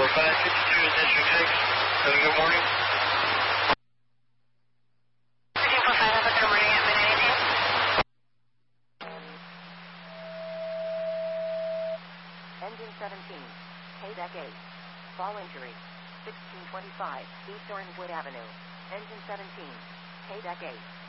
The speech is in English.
164552 is District 6. Have a good morning. 1645, have a good morning. Have been anything? Engine 17, Paydeck 8. Fall injury. 1625 East Orangewood Avenue. Engine 17, Paydeck 8.